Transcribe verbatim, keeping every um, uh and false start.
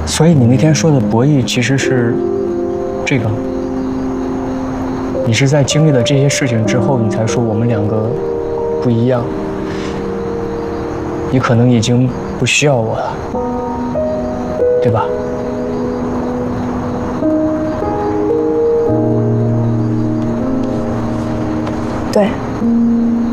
所以你那天说的博弈其实是这个，你是在经历了这些事情之后，你才说我们两个不一样，你可能已经不需要我了，对吧？ 对。